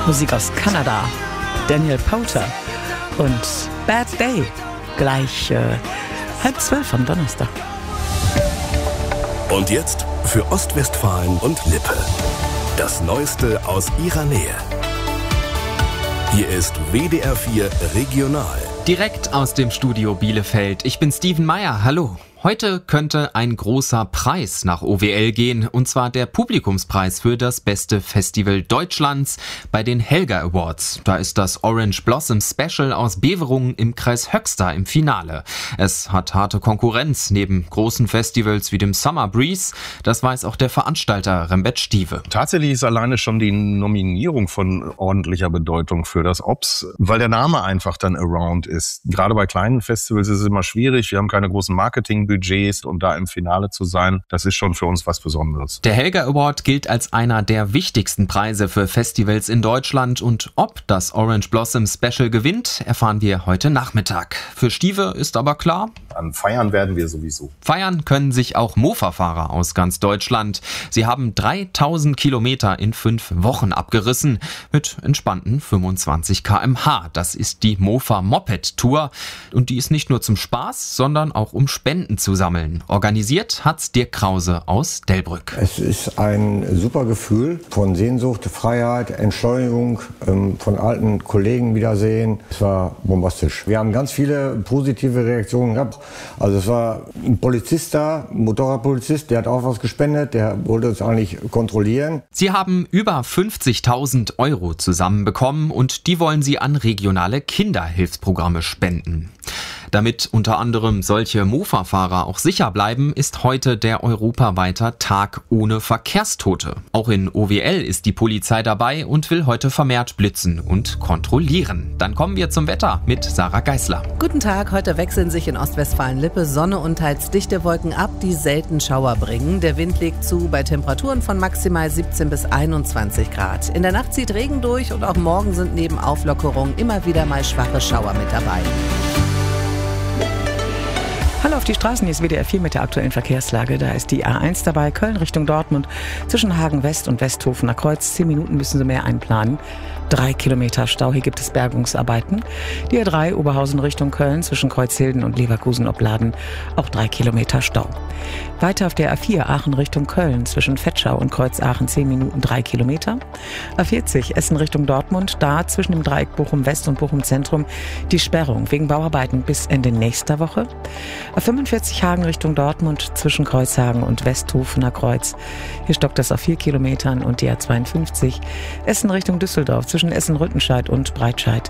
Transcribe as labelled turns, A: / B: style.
A: Musik aus Kanada, Daniel Powter und Bad Day, gleich 11:30 am Donnerstag.
B: Und jetzt für Ostwestfalen und Lippe. Das Neueste aus ihrer Nähe. Hier ist WDR 4 Regional.
C: Direkt aus dem Studio Bielefeld. Ich bin Steven Meyer. Hallo. Heute könnte ein großer Preis nach OWL gehen, und zwar der Publikumspreis für das beste Festival Deutschlands bei den Helga Awards. Da ist das Orange Blossom Special aus Beverungen im Kreis Höxter im Finale. Es hat harte Konkurrenz neben großen Festivals wie dem Summer Breeze. Das weiß auch der Veranstalter Rembert Stieve.
D: Tatsächlich ist alleine schon die Nominierung von ordentlicher Bedeutung für das OBS, weil der Name einfach dann Around ist. Gerade bei kleinen Festivals ist es immer schwierig. Wir haben keine großen Marketingbudgets, und da im Finale zu sein, das ist schon für uns was Besonderes.
C: Der Helga Award gilt als einer der wichtigsten Preise für Festivals in Deutschland, und ob das Orange Blossom Special gewinnt, erfahren wir heute Nachmittag. Für Stieve ist aber klar:
D: An Feiern werden wir sowieso.
C: Feiern können sich auch Mofa-Fahrer aus ganz Deutschland. Sie haben 3000 Kilometer in 5 Wochen abgerissen mit entspannten 25 km/h. Das ist die Mofa Moped Tour, und die ist nicht nur zum Spaß, sondern auch um Spenden zu sammeln. Organisiert hat's Dirk Krause aus Delbrück.
E: Es ist ein super Gefühl von Sehnsucht, Freiheit, Entschleunigung, von alten Kollegen wiedersehen. Es war bombastisch. Wir haben ganz viele positive Reaktionen gehabt. Also es war ein Polizist da, ein Motorradpolizist, der hat auch was gespendet, der wollte es eigentlich kontrollieren.
C: Sie haben über 50.000 Euro zusammenbekommen, und die wollen sie an regionale Kinderhilfsprogramme spenden. Damit unter anderem solche Mofa-Fahrer auch sicher bleiben, ist heute der europaweiter Tag ohne Verkehrstote. Auch in OWL ist die Polizei dabei und will heute vermehrt blitzen und kontrollieren. Dann kommen wir zum Wetter mit Sarah Geisler.
F: Guten Tag, heute wechseln sich in Ostwestfalen-Lippe Sonne und teils dichte Wolken ab, die selten Schauer bringen. Der Wind legt zu bei Temperaturen von maximal 17 bis 21 Grad. In der Nacht zieht Regen durch, und auch morgen sind neben Auflockerung immer wieder mal schwache Schauer mit dabei.
A: Hallo auf die Straßen, hier ist WDR 4 mit der aktuellen Verkehrslage. Da ist die A1 dabei, Köln Richtung Dortmund, zwischen Hagen West und Westhofener Kreuz. 10 Minuten müssen Sie mehr einplanen. 3 Kilometer Stau, hier gibt es Bergungsarbeiten. Die A3 Oberhausen Richtung Köln, zwischen Kreuzhilden und Leverkusen-Opladen, auch 3 Kilometer Stau. Weiter auf der A4 Aachen Richtung Köln, zwischen Vetschau und Kreuzaachen 10 Minuten 3 Kilometer. A40 Essen Richtung Dortmund, da zwischen dem Dreieck Bochum West und Bochum Zentrum die Sperrung wegen Bauarbeiten bis Ende nächster Woche. A45 Hagen Richtung Dortmund, zwischen Kreuzhagen und Westhofener Kreuz. Hier stockt es auf 4 Kilometern, und die A52 Essen Richtung Düsseldorf, zwischen Essen-Rüttenscheid und Breitscheid